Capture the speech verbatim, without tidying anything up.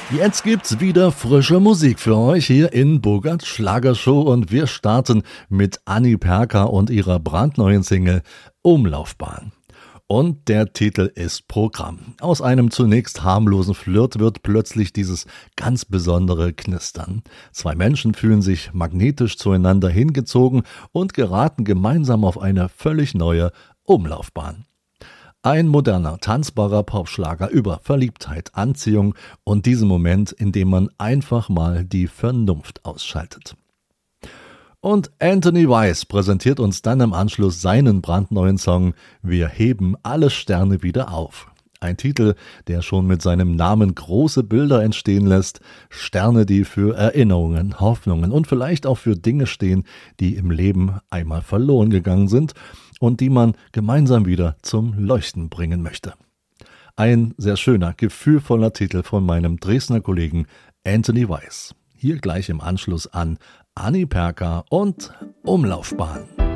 Jetzt gibt's wieder frische Musik für euch hier in Bogarts Schlagershow und wir starten mit Anni Perka und ihrer brandneuen Single Umlaufbahn. Und der Titel ist Programm. Aus einem zunächst harmlosen Flirt wird plötzlich dieses ganz besondere Knistern. Zwei Menschen fühlen sich magnetisch zueinander hingezogen und geraten gemeinsam auf eine völlig neue Umlaufbahn. Ein moderner, tanzbarer Popschlager über Verliebtheit, Anziehung und diesen Moment, in dem man einfach mal die Vernunft ausschaltet. Und Anthony Weiss präsentiert uns dann im Anschluss seinen brandneuen Song Wir heben alle Sterne wieder auf. Ein Titel, der schon mit seinem Namen große Bilder entstehen lässt, Sterne, die für Erinnerungen, Hoffnungen und vielleicht auch für Dinge stehen, die im Leben einmal verloren gegangen sind und die man gemeinsam wieder zum Leuchten bringen möchte. Ein sehr schöner, gefühlvoller Titel von meinem Dresdner Kollegen Anthony Weiss. Hier gleich im Anschluss an Anni Perka und Umlaufbahn.